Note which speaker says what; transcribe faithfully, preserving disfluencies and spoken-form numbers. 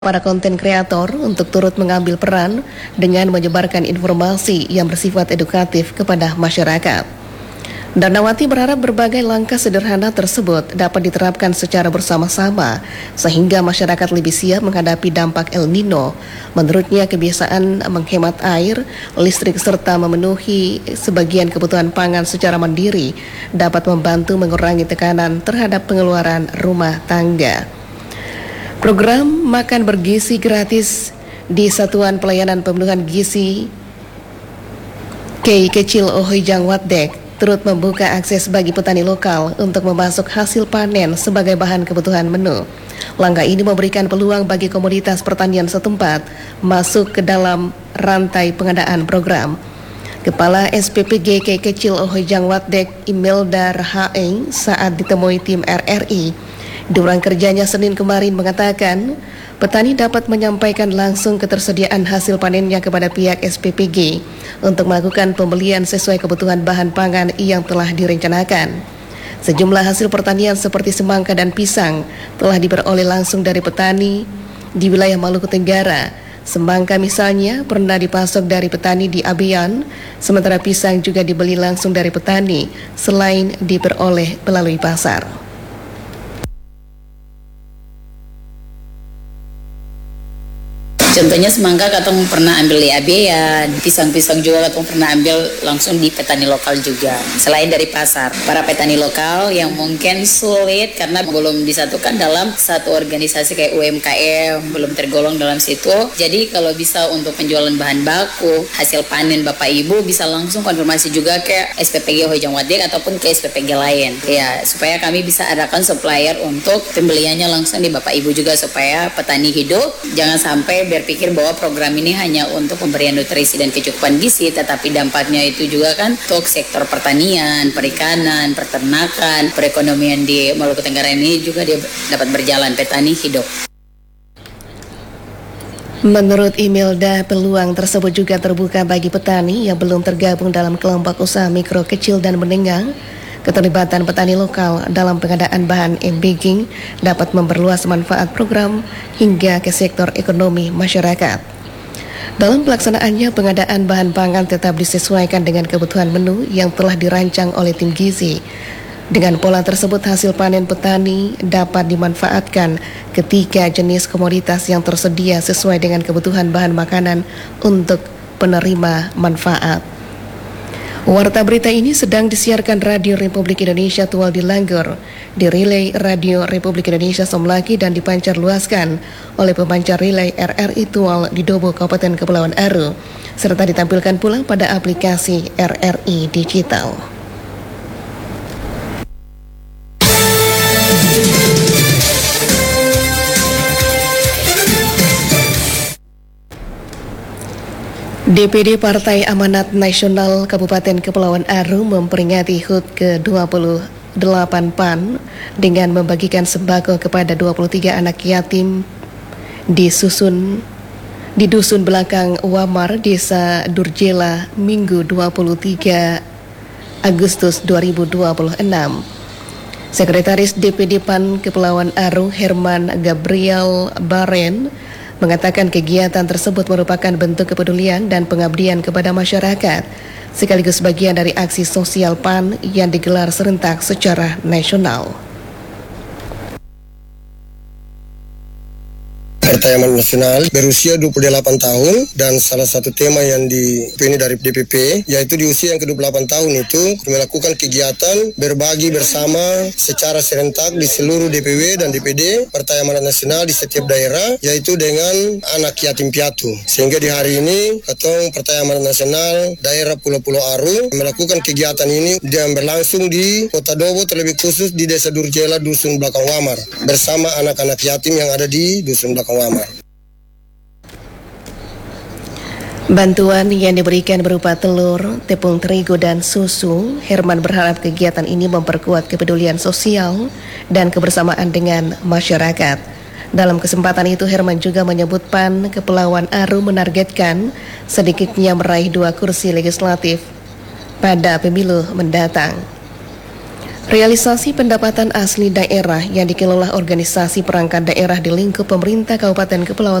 Speaker 1: para konten kreator untuk turut mengambil peran dengan menyebarkan informasi yang bersifat edukatif kepada masyarakat. Darnawati berharap berbagai langkah sederhana tersebut dapat diterapkan secara bersama-sama sehingga masyarakat lebih siap menghadapi dampak El Nino. Menurutnya, kebiasaan menghemat air, listrik serta memenuhi sebagian kebutuhan pangan secara mandiri dapat membantu mengurangi tekanan terhadap pengeluaran rumah tangga. Program makan bergizi gratis di Satuan Pelayanan Pemenuhan Gizi K Kecil Ohojang Watdeg turut membuka akses bagi petani lokal untuk memasuk hasil panen sebagai bahan kebutuhan menu. Langkah ini memberikan peluang bagi komoditas pertanian setempat masuk ke dalam rantai pengadaan program. Kepala S P P G K Kecil Ohojang Watdeg Imelda Rahaeng saat ditemui tim R R I di ruang kerjanya Senin kemarin mengatakan petani dapat menyampaikan langsung ketersediaan hasil panennya kepada pihak S P P G untuk melakukan pembelian sesuai kebutuhan bahan pangan yang telah direncanakan. Sejumlah hasil pertanian seperti semangka dan pisang telah diperoleh langsung dari petani di wilayah Maluku Tenggara. Semangka misalnya pernah dipasok dari petani di Abean, sementara pisang juga dibeli langsung dari petani selain diperoleh melalui pasar.
Speaker 2: Contohnya semangka katong pernah ambil di Abean, pisang-pisang juga katong pernah ambil langsung di petani lokal juga. Selain dari pasar, para petani lokal yang mungkin sulit karena belum disatukan dalam satu organisasi kayak U M K M, belum tergolong dalam situ. Jadi kalau bisa untuk penjualan bahan baku, hasil panen Bapak Ibu bisa langsung konfirmasi juga ke S P P G Ohojang Watdeg ataupun ke S P P G lain. Ya, supaya kami bisa adakan supplier untuk pembeliannya langsung di Bapak Ibu juga supaya petani hidup. Jangan sampai ber pikir bahwa program ini hanya untuk pemberian nutrisi dan kecukupan gizi, tetapi dampaknya itu juga kan untuk sektor pertanian, perikanan, peternakan, perekonomian di Maluku Tenggara ini juga dia dapat berjalan, petani hidup.
Speaker 1: Menurut Imelda, peluang tersebut juga terbuka bagi petani yang belum tergabung dalam kelompok usaha mikro, kecil, dan menengah. Keterlibatan petani lokal dalam pengadaan bahan embaging dapat memperluas manfaat program hingga ke sektor ekonomi masyarakat. Dalam pelaksanaannya, pengadaan bahan pangan tetap disesuaikan dengan kebutuhan menu yang telah dirancang oleh tim gizi. Dengan pola tersebut, hasil panen petani dapat dimanfaatkan ketika jenis komoditas yang tersedia sesuai dengan kebutuhan bahan makanan untuk penerima manfaat. Warta berita ini sedang disiarkan Radio Republik Indonesia Tual di Langgor, di relay Radio Republik Indonesia Somlaki dan dipancar luaskan oleh pemancar relay R R I Tual di Dobo, Kabupaten Kepulauan Aru, serta ditampilkan pula pada aplikasi R R I Digital. D P D Partai Amanat Nasional Kabupaten Kepulauan Aru memperingati H U T ke dua puluh delapan P A N dengan membagikan sembako kepada dua puluh tiga anak yatim di susun di Dusun Belakang Wamar, Desa Durjela, Minggu dua puluh tiga Agustus dua ribu dua puluh enam. Sekretaris D P D P A N Kepulauan Aru, Herman Gabriel Baren, mengatakan kegiatan tersebut merupakan bentuk kepedulian dan pengabdian kepada masyarakat, sekaligus bagian dari aksi sosial P A N yang digelar serentak secara nasional.
Speaker 3: Partai Amanat Nasional berusia dua puluh delapan tahun dan salah satu tema yang dipilih dari D P P yaitu di usia yang ke dua puluh delapan tahun itu melakukan kegiatan berbagi bersama secara serentak di seluruh D P W dan D P D Partai Amanat Nasional di setiap daerah, yaitu dengan anak yatim piatu. Sehingga di hari ini Ketong Partai Amanat Nasional daerah Pulau-Pulau Aru melakukan kegiatan ini yang berlangsung di Kota Dobo, terlebih khusus di Desa Durjela, Dusun Belakang Wamar, bersama anak-anak yatim yang ada di Dusun Belakang Wamar.
Speaker 1: Bantuan yang diberikan berupa telur, tepung terigu, dan susu. Herman berharap kegiatan ini memperkuat kepedulian sosial dan kebersamaan dengan masyarakat. Dalam kesempatan itu, Herman juga menyebut P A N Kepulauan Aru menargetkan sedikitnya meraih dua kursi legislatif pada pemilu mendatang. Realisasi pendapatan asli daerah yang dikelola organisasi perangkat daerah di lingkup pemerintah Kabupaten Kepulauan